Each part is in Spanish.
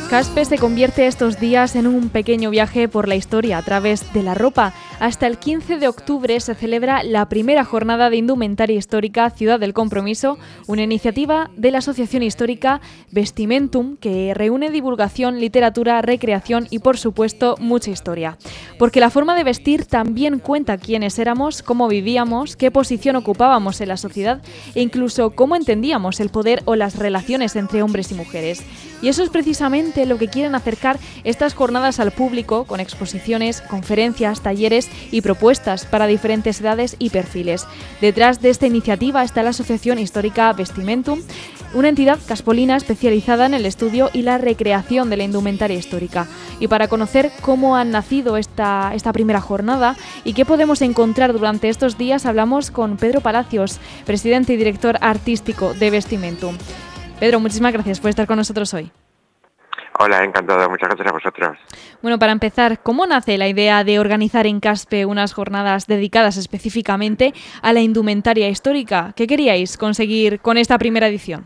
Caspe se convierte estos días en un pequeño viaje por la historia a través de la ropa. Hasta el 15 de octubre se celebra la primera jornada de indumentaria histórica Ciudad del Compromiso, una iniciativa de la Asociación Histórica Vestimentum que reúne divulgación, literatura, recreación y, por supuesto, mucha historia. Porque la forma de vestir también cuenta quiénes éramos, cómo vivíamos, qué posición ocupábamos en la sociedad e incluso cómo entendíamos el poder o las relaciones entre hombres y mujeres. Y eso es precisamente lo que quieren acercar estas jornadas al público, con exposiciones, conferencias, talleres y propuestas para diferentes edades y perfiles. Detrás de esta iniciativa está la Asociación Histórica Vestimentum, una entidad caspolina especializada en el estudio y la recreación de la indumentaria histórica. Y para conocer cómo han nacido esta primera jornada y qué podemos encontrar durante estos días, hablamos con Pedro Palacios, presidente y director artístico de Vestimentum. Pedro, muchísimas gracias por estar con nosotros hoy. Hola, encantado. Muchas gracias a vosotros. Bueno, para empezar, ¿cómo nace la idea de organizar en Caspe unas jornadas dedicadas específicamente a la indumentaria histórica? ¿Qué queríais conseguir con esta primera edición?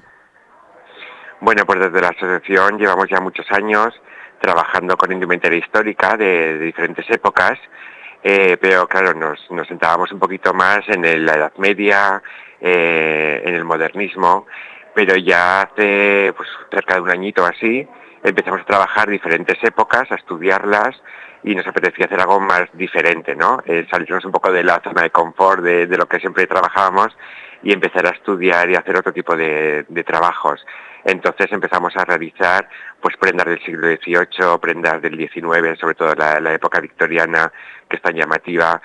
Bueno, pues desde la asociación llevamos ya muchos años trabajando con indumentaria histórica de diferentes épocas, pero claro, nos sentábamos un poquito más en la Edad Media, en el modernismo, pero ya hace pues cerca de un añito así empezamos a trabajar diferentes épocas, a estudiarlas y nos apetecía hacer algo más diferente, ¿no? Salirnos un poco de la zona de confort de lo que siempre trabajábamos y empezar a estudiar y hacer otro tipo de trabajos. Entonces empezamos a realizar pues prendas del siglo XVIII, prendas del XIX, sobre todo la época victoriana, que es tan llamativa.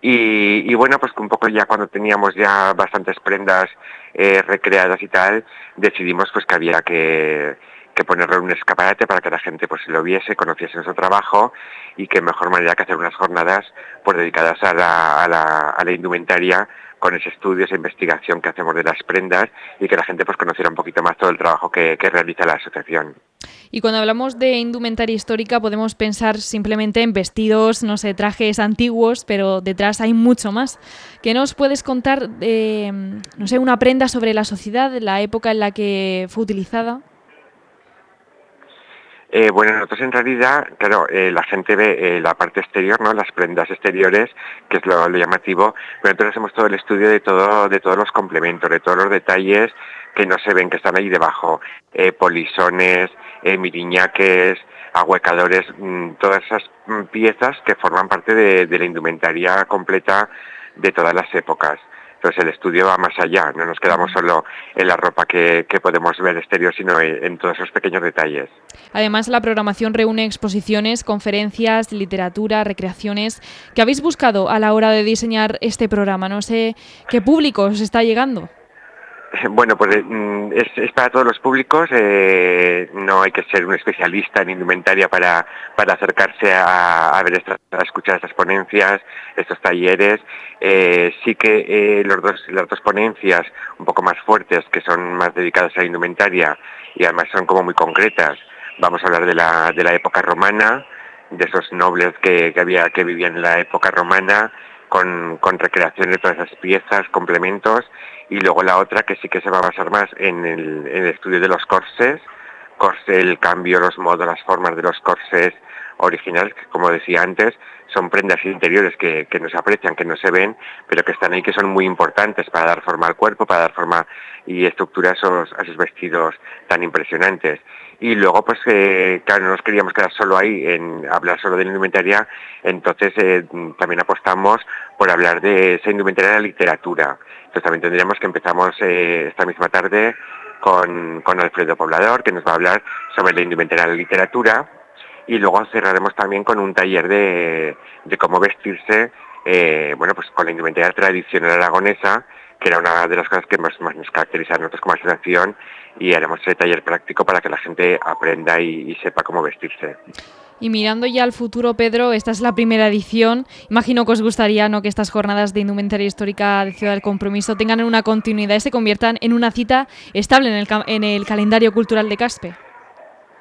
Y bueno, pues un poco ya cuando teníamos ya bastantes prendas recreadas y tal, decidimos pues que había que ponerlo en un escaparate para que la gente pues lo viese, conociese nuestro trabajo y que mejor manera que hacer unas jornadas pues dedicadas a la indumentaria, con ese estudio, esa investigación que hacemos de las prendas y que la gente pues conociera un poquito más todo el trabajo que realiza la asociación. Y cuando hablamos de indumentaria histórica podemos pensar simplemente en vestidos, no sé, trajes antiguos, pero detrás hay mucho más. ¿Qué nos puedes contar de, no sé, una prenda sobre la sociedad, la época en la que fue utilizada? Bueno, nosotros en realidad, claro, la gente ve la parte exterior, ¿no? Las prendas exteriores, que es lo llamativo, pero nosotros hacemos todo el estudio de todos los complementos, de todos los detalles que no se ven, que están ahí debajo, polisones, miriñaques, ahuecadores, todas esas piezas que forman parte de la indumentaria completa de todas las épocas. Entonces el estudio va más allá, no nos quedamos solo en la ropa que podemos ver exterior, sino en todos esos pequeños detalles. Además, la programación reúne exposiciones, conferencias, literatura, recreaciones. ¿Qué habéis buscado a la hora de diseñar este programa? No sé qué público os está llegando. Bueno, pues es para todos los públicos, no hay que ser un especialista en indumentaria para acercarse a a escuchar estas ponencias, estos talleres. Sí que las dos ponencias un poco más fuertes, que son más dedicadas a la indumentaria y además son como muy concretas. Vamos a hablar de la época romana, de esos nobles que vivían en la época romana, con recreación de todas esas piezas, complementos, y luego la otra que sí que se va a basar más en el estudio de los corsés, el cambio, los modos, las formas de los corsés originales, que como decía antes, son prendas interiores que no se aprecian, que no se ven, pero que están ahí, que son muy importantes para dar forma al cuerpo, para dar forma y estructura a esos vestidos tan impresionantes. Y luego, pues, claro, no nos queríamos quedar solo ahí en hablar solo de la indumentaria, entonces también apostamos por hablar de esa indumentaria de la literatura. Entonces también tendríamos que empezamos esta misma tarde con Alfredo Poblador, que nos va a hablar sobre la indumentaria de la literatura, y luego cerraremos también con un taller de cómo vestirse, bueno, pues con la indumentaria tradicional aragonesa, que era una de las cosas que más nos caracteriza a nosotros como asociación, y haremos ese taller práctico para que la gente aprenda y sepa cómo vestirse. Y mirando ya al futuro, Pedro, esta es la primera edición. Imagino que os gustaría, ¿no?, que estas jornadas de indumentaria histórica de Ciudad del Compromiso tengan una continuidad y se conviertan en una cita estable en el calendario cultural de Caspe.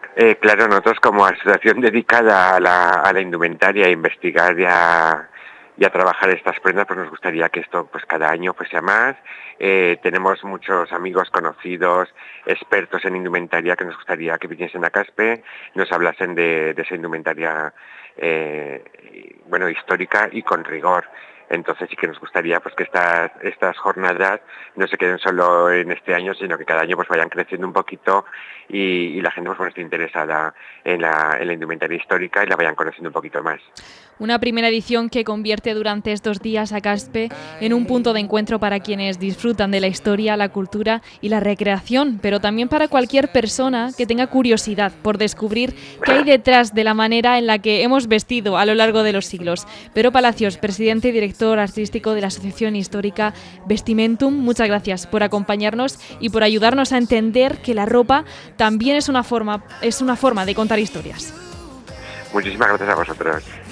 Claro, nosotros como asociación dedicada a la indumentaria, a investigar a trabajar estas prendas, pues nos gustaría que esto pues cada año pues sea más. Tenemos muchos amigos conocidos, expertos en indumentaria, que nos gustaría que viniesen a Caspe, nos hablasen de esa indumentaria histórica y con rigor. Entonces sí que nos gustaría pues que estas jornadas no se queden solo en este año, sino que cada año pues vayan creciendo un poquito y la gente pues esté interesada en la indumentaria histórica y la vayan conociendo un poquito más. Una primera edición que convierte durante estos días a Caspe en un punto de encuentro para quienes disfrutan de la historia, la cultura y la recreación, pero también para cualquier persona que tenga curiosidad por descubrir qué hay detrás de la manera en la que hemos vestido a lo largo de los siglos. Pedro Palacios, presidente y director artístico de la Asociación Histórica Vestimentum, muchas gracias por acompañarnos y por ayudarnos a entender que la ropa también es una forma de contar historias. Muchísimas gracias a vosotros.